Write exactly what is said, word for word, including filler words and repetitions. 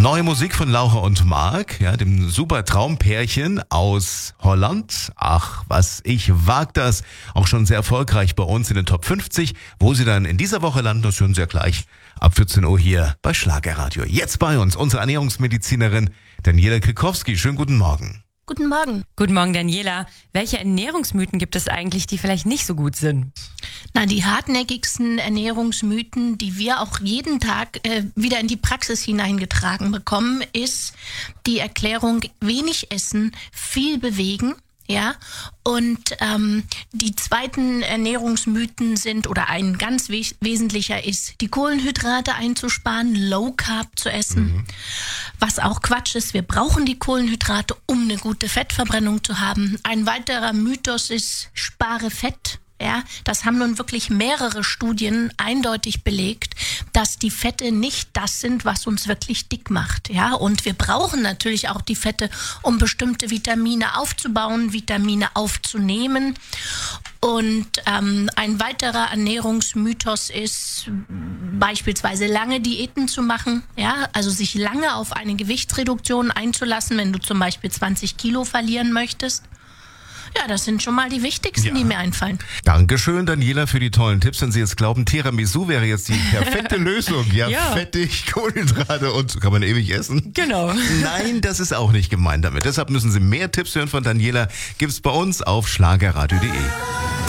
Neue Musik von Laura und Marc, ja, dem super Traumpärchen aus Holland. Ach, was, ich wag das. Auch schon sehr erfolgreich bei uns in den Top fünfzig. Wo sie dann in dieser Woche landen, das hören Sie ja gleich ab vierzehn Uhr hier bei Schlagerradio. Jetzt bei uns unsere Ernährungsmedizinerin Daniela Krikowski. Schönen guten Morgen. Guten Morgen. Guten Morgen, Daniela. Welche Ernährungsmythen gibt es eigentlich, die vielleicht nicht so gut sind? Na, die hartnäckigsten Ernährungsmythen, die wir auch jeden Tag äh, wieder in die Praxis hineingetragen bekommen, ist die Erklärung: wenig essen, viel bewegen. Ja, und ähm, die zweiten Ernährungsmythen sind, oder ein ganz we- wesentlicher ist, die Kohlenhydrate einzusparen, Low Carb zu essen. Mhm. Was auch Quatsch ist, wir brauchen die Kohlenhydrate, um eine gute Fettverbrennung zu haben. Ein weiterer Mythos ist, spare Fett. Ja, das haben nun wirklich mehrere Studien eindeutig belegt, dass die Fette nicht das sind, was uns wirklich dick macht. Ja, und wir brauchen natürlich auch die Fette, um bestimmte Vitamine aufzubauen, Vitamine aufzunehmen. Und ähm, ein weiterer Ernährungsmythos ist beispielsweise lange Diäten zu machen, ja, also sich lange auf eine Gewichtsreduktion einzulassen, wenn du zum Beispiel zwanzig Kilo verlieren möchtest. Ja, das sind schon mal die wichtigsten, ja, die mir einfallen. Dankeschön, Daniela, für die tollen Tipps. Wenn Sie jetzt glauben, Tiramisu wäre jetzt die perfekte Lösung. Ja, ja, fettig, Kohlenhydrate und kann man ewig essen. Genau. Nein, das ist auch nicht gemeint damit. Deshalb müssen Sie mehr Tipps hören von Daniela. Gibt's bei uns auf schlagerradio punkt de.